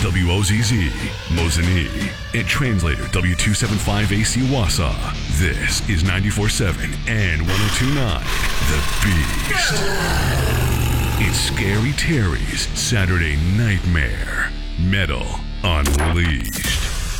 WOZZ, Mosinee, and translator W275AC Wausau. This is 94.7 and 102.9, The Beast. It's Scary Terry's Saturday Nightmare. Metal Unleashed.